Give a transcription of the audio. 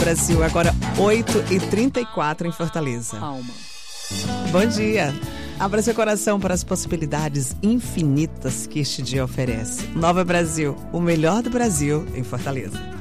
Brasil, agora 8h34 em Fortaleza. Alma. Bom dia. Abra seu coração para as possibilidades infinitas que este dia oferece. Nova Brasil, o melhor do Brasil em Fortaleza.